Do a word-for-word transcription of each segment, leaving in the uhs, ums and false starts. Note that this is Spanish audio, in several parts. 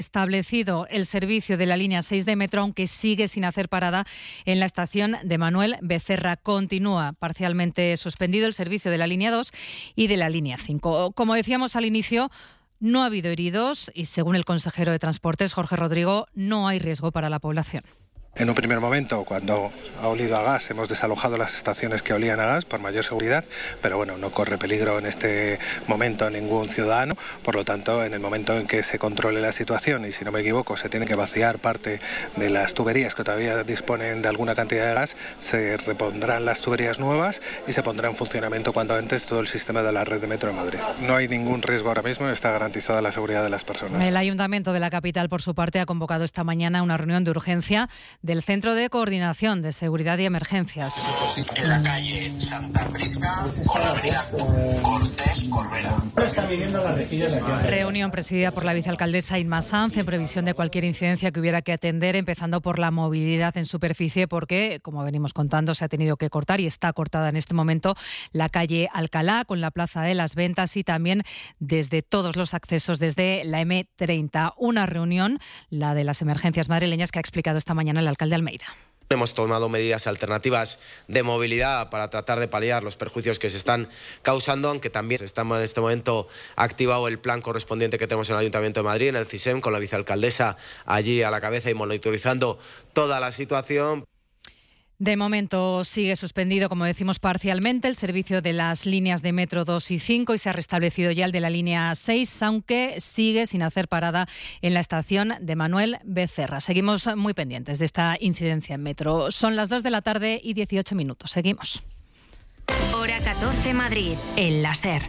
establecido el servicio de la línea seis de metro, aunque sigue sin hacer parada en la estación de Manuel Becerra. Continúa parcialmente suspendido el servicio de la línea dos y de la línea cinco. Como decíamos al inicio, no ha habido heridos y, según el consejero de Transportes, Jorge Rodrigo, no hay riesgo para la población. En un primer momento, cuando ha olido a gas, hemos desalojado las estaciones que olían a gas por mayor seguridad, pero bueno, no corre peligro en este momento ningún ciudadano. Por lo tanto, en el momento en que se controle la situación, y si no me equivoco, se tiene que vaciar parte de las tuberías que todavía disponen de alguna cantidad de gas, se repondrán las tuberías nuevas y se pondrá en funcionamiento cuando antes todo el sistema de la red de metro de Madrid. No hay ningún riesgo ahora mismo, está garantizada la seguridad de las personas. El Ayuntamiento de la capital, por su parte, ha convocado esta mañana una reunión de urgencia del Centro de Coordinación de Seguridad y Emergencias. En la calle Santa Prisca con la avenida Cortés Corbera. Reunión presidida por la vicealcaldesa Inma Sanz en previsión de cualquier incidencia que hubiera que atender, empezando por la movilidad en superficie, porque, como venimos contando, se ha tenido que cortar y está cortada en este momento la calle Alcalá con la Plaza de las Ventas y también desde todos los accesos desde la eme treinta. Una reunión, la de las emergencias madrileñas, que ha explicado esta mañana el alcalde Almeida. Hemos tomado medidas alternativas de movilidad para tratar de paliar los perjuicios que se están causando, aunque también estamos en este momento activado el plan correspondiente que tenemos en el Ayuntamiento de Madrid, en el CISEM, con la vicealcaldesa allí a la cabeza y monitorizando toda la situación. De momento sigue suspendido, como decimos, parcialmente el servicio de las líneas de metro dos y cinco y se ha restablecido ya el de la línea seis, aunque sigue sin hacer parada en la estación de Manuel Becerra. Seguimos muy pendientes de esta incidencia en metro. Son las dos de la tarde y dieciocho minutos. Seguimos. Hora catorce Madrid, el láser.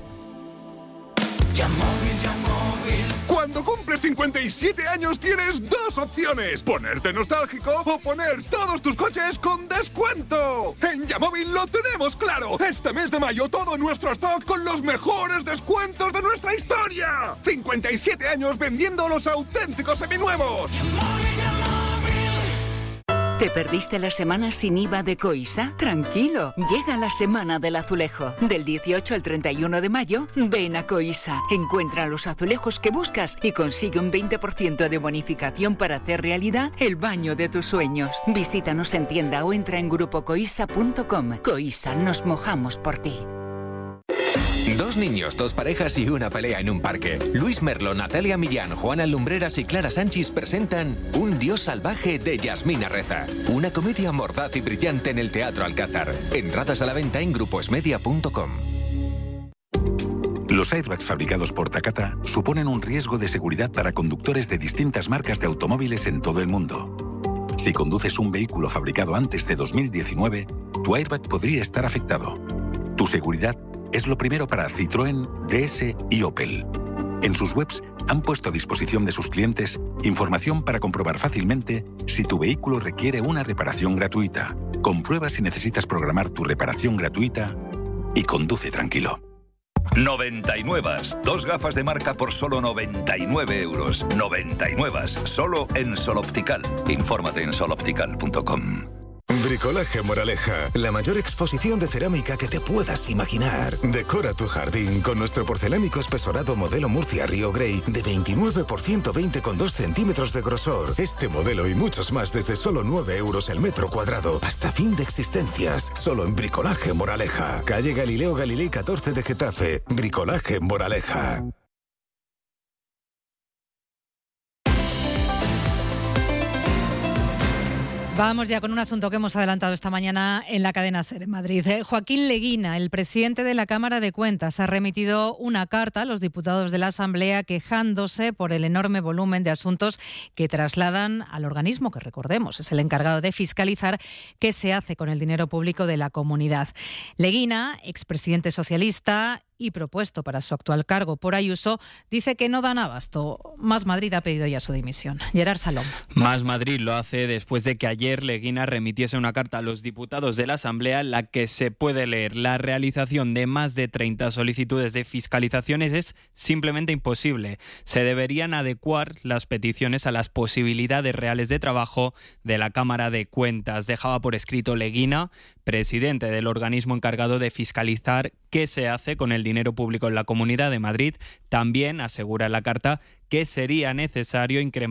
Cuando cumples cincuenta y siete años tienes dos opciones: ponerte nostálgico o poner todos tus coches con descuento. En Yamóvil lo tenemos claro. Este mes de mayo todo nuestro stock con los mejores descuentos de nuestra historia. cincuenta y siete años vendiendo los auténticos seminuevos. ¿Te perdiste la semana sin I V A de Coisa? Tranquilo, llega la semana del azulejo. Del dieciocho al treinta y uno de mayo, ven a Coisa. Encuentra los azulejos que buscas y consigue un veinte por ciento de bonificación para hacer realidad el baño de tus sueños. Visítanos en tienda o entra en grupo coisa punto com. Coisa, nos mojamos por ti. Dos niños, dos parejas y una pelea en un parque. Luis Merlo, Natalia Millán, Juana Lumbreras y Clara Sánchez presentan Un Dios salvaje de Yasmina Reza. Una comedia mordaz y brillante en el Teatro Alcázar. Entradas a la venta en gruposmedia punto com. Los airbags fabricados por Takata suponen un riesgo de seguridad para conductores de distintas marcas de automóviles en todo el mundo. Si conduces un vehículo fabricado antes de dos mil diecinueve, tu airbag podría estar afectado. Tu seguridad es lo primero para Citroën, D S y Opel. En sus webs han puesto a disposición de sus clientes información para comprobar fácilmente si tu vehículo requiere una reparación gratuita. Comprueba si necesitas programar tu reparación gratuita y conduce tranquilo. noventa y nueve. Dos gafas de marca por solo noventa y nueve euros. noventa y nueve. Solo en Sol Optical. Infórmate en sol optical punto com. Bricolaje Moraleja, la mayor exposición de cerámica que te puedas imaginar. Decora tu jardín con nuestro porcelánico espesorado modelo Murcia Río Grey de veintinueve por ciento veinte con dos centímetros de grosor. Este modelo y muchos más desde solo nueve euros el metro cuadrado. Hasta fin de existencias. Solo en Bricolaje Moraleja. Calle Galileo Galilei catorce de Getafe. Bricolaje Moraleja. Vamos ya con un asunto que hemos adelantado esta mañana en la cadena SER en Madrid. Joaquín Leguina, el presidente de la Cámara de Cuentas, ha remitido una carta a los diputados de la Asamblea quejándose por el enorme volumen de asuntos que trasladan al organismo, que recordemos es el encargado de fiscalizar qué se hace con el dinero público de la comunidad. Leguina, expresidente socialista y propuesto para su actual cargo por Ayuso, dice que no dan abasto. Más Madrid ha pedido ya su dimisión. Gerard Salom. Más Madrid lo hace después de que ayer Leguina remitiese una carta a los diputados de la Asamblea en la que se puede leer: la realización de más de treinta solicitudes de fiscalizaciones es simplemente imposible. Se deberían adecuar las peticiones a las posibilidades reales de trabajo de la Cámara de Cuentas. Dejaba por escrito Leguina presidente del organismo encargado de fiscalizar qué se hace con el dinero público en la Comunidad de Madrid. También asegura en la carta que sería necesario incrementar